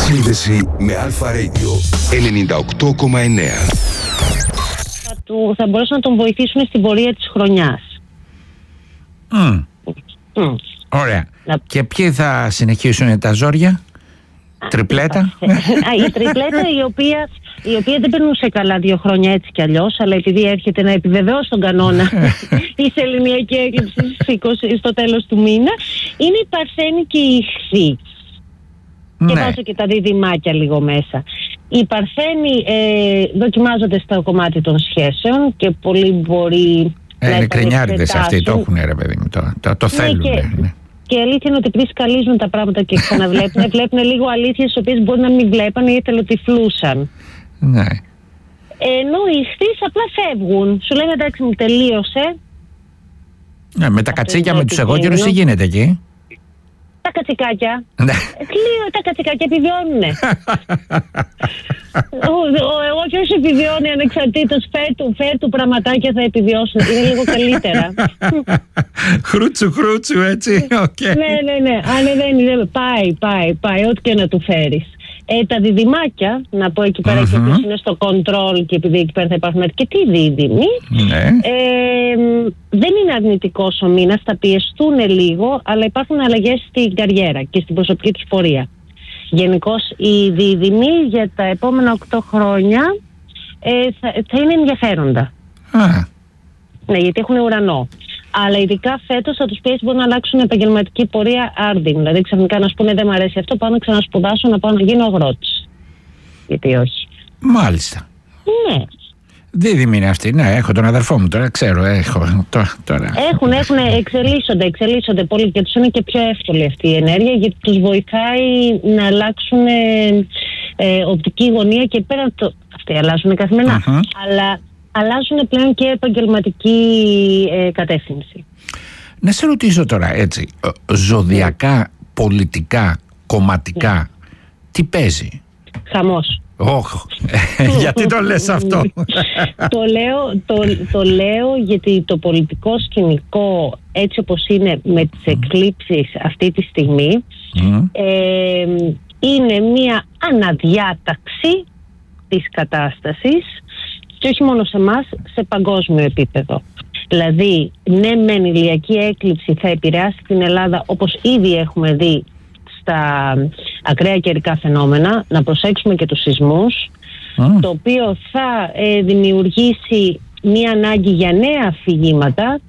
Σύνδεση με Αλφα Radio 98,9. Θα μπορέσουν να τον βοηθήσουν στην πορεία της χρονιάς. Ωραία. Και ποιοι θα συνεχίσουν τα ζόρια? Τριπλέτα. Η τριπλέτα η οποία δεν περνούσε καλά 2 χρόνια έτσι κι αλλιώς, αλλά επειδή έρχεται να επιβεβαιώσει τον κανόνα η σεληνιακή έκλειψη στο τέλος του μήνα, είναι η Παρθένη και η Ιχθύ. Και βάζω και τα διδυμάκια λίγο μέσα. Οι Παρθένοι δοκιμάζονται στο κομμάτι των σχέσεων και πολλοί μπορεί να είναι κρινιάριδες αυτοί, το έχουν ρε παιδί μου, το θέλουν. Και η αλήθεια είναι ότι επειδή σκαλίζουν τα πράγματα και ξαναβλέπουν, βλέπουν λίγο αλήθειες τις οποίες μπορεί να μην βλέπανε ή τελοτυφλούσαν. Ναι. Ενώ οι Ιχθύς απλά φεύγουν. Σου λένε εντάξει, μου τελείωσε. Με τα κατσίκια, με τους εγώκερους, τι γίνεται εκεί? Τα κατσικάκια. Ναι. Τα κατσικάκια επιβιώνουνε. Ο εγώκερος επιβιώνει ανεξαρτήτως. Φέρτου πραγματάκια θα επιβιώσουν. Είναι λίγο καλύτερα. Χρούτσου έτσι. Ναι. Αν πάει. Ό,τι και να του φέρεις. Τα διδυμάκια, να πω εκεί πέρα και ποιος είναι στο control και επειδή εκεί πέρα θα υπάρχουν αρκετοί δίδυμοι, δεν είναι αρνητικός ο μήνας, θα πιεστούν λίγο, αλλά υπάρχουν αλλαγές στην καριέρα και στην προσωπική τους πορεία. Γενικώς οι δίδυμοι για τα επόμενα 8 χρόνια θα είναι ενδιαφέροντα. Ναι, γιατί έχουν ουρανό. Αλλά ειδικά φέτος θα τους πιέσει, μπορεί να αλλάξουν επαγγελματική πορεία άρδιν. Δηλαδή ξαφνικά να σου πούνε δεν μου αρέσει αυτό, πάω να ξανασπουδάσω, να πάω να γίνω αγρότης. Γιατί όχι. Μάλιστα. Ναι. Δίδυμη είναι αυτή. Ναι, έχω τον αδερφό μου τώρα, ξέρω. Τώρα. Εξελίσσονται πολύ και τους είναι και πιο εύκολη αυτή η ενέργεια, γιατί τους βοηθάει να αλλάξουν οπτική γωνία και πέρα αυτοί αλλάζουν καθημερινά. Αλλά αλλάζουν πλέον και επαγγελματική κατεύθυνση. Να σε ρωτήσω τώρα έτσι, ζωδιακά, πολιτικά, κομματικά, τι παίζει? Χαμός. Γιατί το λες αυτό? Το λέω γιατί το πολιτικό σκηνικό έτσι όπως είναι με τις εκλήψεις αυτή τη στιγμή είναι μια αναδιάταξη της κατάστασης και όχι μόνο σε εμάς, σε παγκόσμιο επίπεδο. Δηλαδή, ναι μεν η ηλιακή έκλειψη θα επηρεάσει την Ελλάδα όπως ήδη έχουμε δει στα ακραία καιρικά φαινόμενα, να προσέξουμε και τους σεισμούς, το οποίο θα δημιουργήσει μία ανάγκη για νέα αφηγήματα.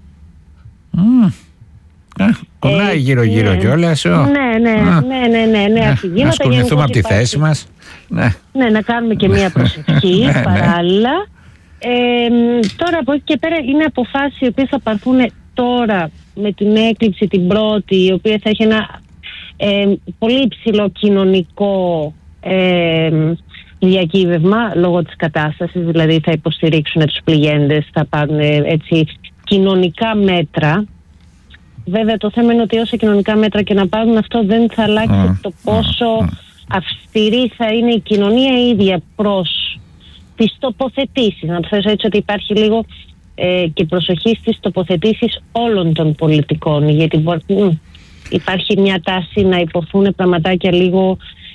Κολλάει γύρω-γύρω κιόλας. Ναι, αφηγήματα. Να σκορνηθούμε από τη θέση μας. Ναι, να κάνουμε και μία προσευχή παράλληλα. Τώρα από εκεί και πέρα είναι αποφάσεις οι οποίες θα πάρθουν τώρα με την έκλειψη την πρώτη, η οποία θα έχει ένα πολύ υψηλό κοινωνικό διακύβευμα λόγω της κατάστασης, δηλαδή θα υποστηρίξουν τους πληγέντες, θα πάρουν έτσι κοινωνικά μέτρα. Βέβαια το θέμα είναι ότι όσα κοινωνικά μέτρα και να πάρουν, αυτό δεν θα αλλάξει το πόσο αυστηρή θα είναι η κοινωνία ίδια προς τις τοποθετήσεις. Να το θέσω έτσι, ότι υπάρχει λίγο και προσοχή στις τοποθετήσεις όλων των πολιτικών, γιατί υπάρχει μια τάση να υποθούν πραγματάκια λίγο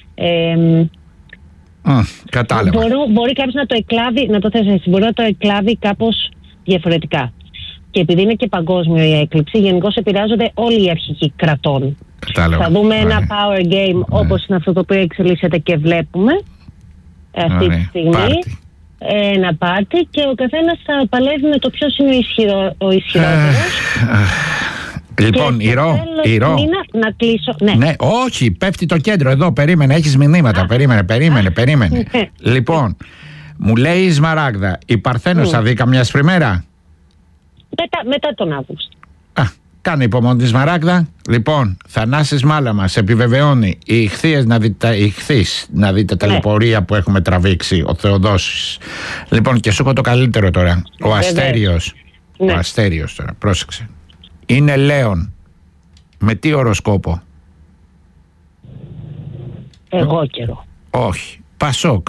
κατάλαβα. Μπορεί κάποιος να το εκλάβει, να το θέσω έτσι, μπορεί να το εκλάβει κάπως διαφορετικά. Και επειδή είναι και παγκόσμιο η έκλειψη, γενικώς επηρεάζονται όλοι οι αρχηγοί κρατών. Κατάλαβα. Θα δούμε ένα power game όπως είναι αυτό το οποίο εξελίσσεται και βλέπουμε αυτή τη στιγμή. Ένα πάρτι και ο καθένας θα παλεύει με το ποιος είναι ο ισχυρότερος. Λοιπόν, Ηρώ. Να κλείσω. Ναι, όχι, πέφτει το κέντρο εδώ. Περίμενε, έχεις μηνύματα. Περίμενε. Λοιπόν, μου λέει η Σμαράγδα, η Παρθένος θα δει καμιά σπριμέρα? Μετά τον Αύγουστο. Κάνε υπομονή τη Σμαράγδα. Λοιπόν, Θανάσης Μάλαμας επιβεβαιώνει οι Ιχθύς να δείτε τα λεπορία που έχουμε τραβήξει, ο Θεοδόσης. Λοιπόν, και σου έχω το καλύτερο τώρα. Ο Αστέριος. Ο Αστέριος τώρα, πρόσεξε. Είναι Λέων. Με τι οροσκόπο? Εγώ καιρό. Όχι. Πασόκ.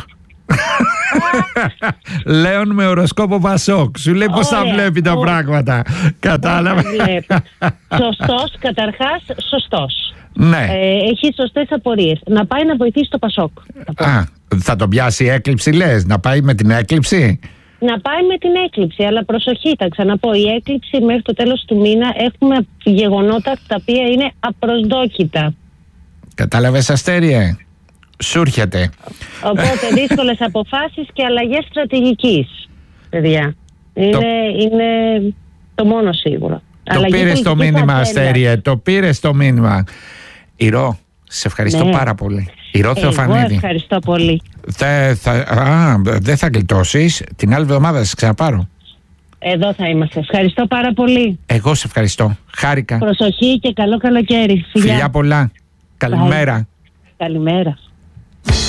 Λέων με οροσκόπο Πασόκ. Σου λέει πως θα βλέπει τα πράγματα. Κατάλαβα. Σωστός, καταρχάς σωστός. Ναι. Έχει σωστές απορίες. Να πάει να βοηθήσει το Πασόκ. Θα τον πιάσει η έκλειψη, λες? Να πάει με την έκλειψη? Να πάει με την έκλειψη, αλλά προσοχή, θα ξαναπώ, η έκλειψη μέχρι το τέλος του μήνα έχουμε γεγονότα τα οποία είναι απροσδόκητα. Κατάλαβες, Αστέριε? Σου έρχεται. Οπότε δύσκολες αποφάσεις και αλλαγές στρατηγικής, παιδιά. Είναι το μόνο σίγουρο. Το πήρες το μήνυμα, Αστέριε, το πήρες το μήνυμα. Ηρώ, σε ευχαριστώ πάρα πολύ. Ηρώ Θεοφανίδη. Εγώ ευχαριστώ πολύ. Δεν θα γλιτώσεις. Την άλλη εβδομάδα θα σε ξαναπάρω. Εδώ θα είμαστε. Ευχαριστώ πάρα πολύ. Εγώ σε ευχαριστώ. Χάρηκα. Προσοχή και καλό καλοκαίρι. Φιλιά πολλά. Καλημέρα. Καλημέρα.